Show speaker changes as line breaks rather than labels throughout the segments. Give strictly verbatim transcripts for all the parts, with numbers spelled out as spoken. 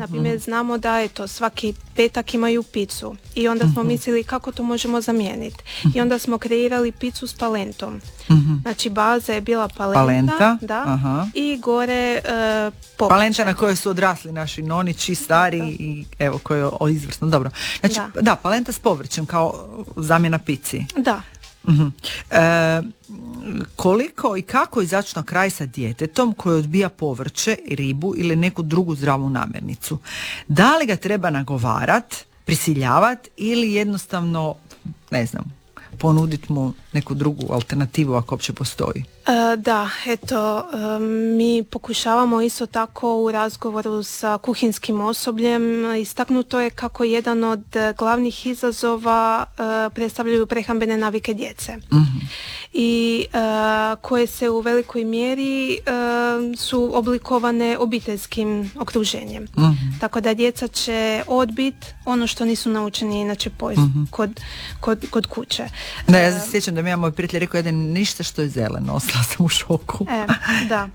Na primjer, znamo da eto, svaki petak imaju picu i onda smo mislili kako to možemo zamijeniti. I onda smo kreirali picu s palentom. Znači, baza je bila palenta,
palenta.
Da,
Aha.
i gore uh, povrće.
Palenta na kojoj su odrasli naši nonići, stari da. I evo, koje je o, izvrsno, dobro. Znači, da. da, palenta s povrćem kao zamjena pici.
Da.
Uh-huh. E, koliko i kako izaći na kraj sa djetetom koji odbija povrće, ribu ili neku drugu zdravu namirnicu? Da li ga treba nagovarat, prisiljavat ili jednostavno, ne znam, ponuditi mu neku drugu alternativu ako uopće postoji?
E, da, eto, e, mi pokušavamo isto tako u razgovoru sa kuhinskim osobljem istaknuto je kako jedan od glavnih izazova e, predstavljaju prehrambene navike djece. Mm-hmm. I e, koje se u velikoj mjeri e, su oblikovane obiteljskim okruženjem. Mm-hmm. Tako da djeca će odbiti ono što nisu naučeni inače pojesti mm-hmm. kod, kod, kod kuće.
Da, ja se sjećam da mi je moj prijatelj rekao jedan ništa što je zeleno, ostala sam u šoku.
E, da.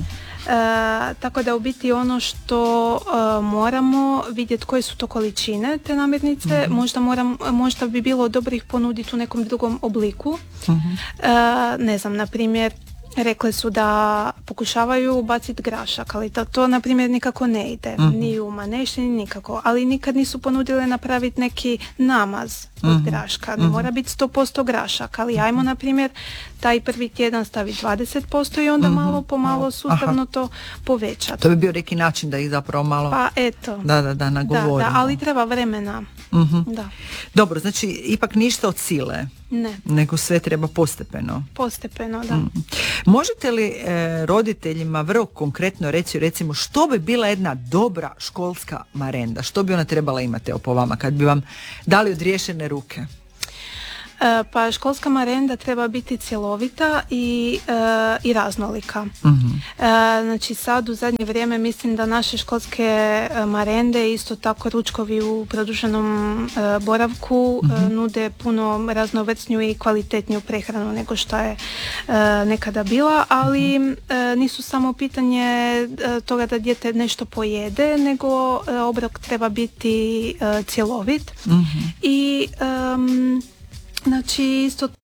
E, tako da u biti ono što e, moramo vidjeti koje su to količine te namirnice, mm-hmm. možda, moram, možda bi bilo dobro ih ponuditi u nekom drugom obliku. Mm-hmm. E, ne znam, na primjer, rekli su da pokušavaju baciti grašak, ali to, to na primjer nikako ne ide, mm-hmm. ni u manešini, nikako, ali nikad nisu ponudile napraviti neki namaz od mm-hmm. graška, ne mm-hmm. mora biti sto posto grašak, ali ajmo na primjer taj prvi tjedan staviti dvadeset posto i onda mm-hmm. malo po malo sustavno Aha. to povećati.
To bi bio neki način da ih zapravo malo
pa eto,
da, da, da, nagovorimo.
Da, da, ali treba vremena.
Mm-hmm.
Da.
Dobro, znači ipak ništa od sile.
Ne.
Nego sve treba postepeno.
Postepeno, da.
Mm. Možete li e, roditeljima vrlo konkretno reći, recimo, što bi bila jedna dobra školska marenda? Što bi ona trebala imati po vama kad bi vam dali odriješene ruke?
E, pa školska marenda treba biti cjelovita i, e, i raznolika.
Mm-hmm.
E, znači sad u zadnje vrijeme mislim da naše školske marende, isto tako ručkovi u produženom e, boravku mm-hmm. e, nude puno raznovrsniju i kvalitetniju prehranu nego što je e, nekada bila, ali mm-hmm. e, nisu samo pitanje e, toga da dijete nešto pojede, nego e, obrok treba biti e, cjelovit mm-hmm. i e, znači isto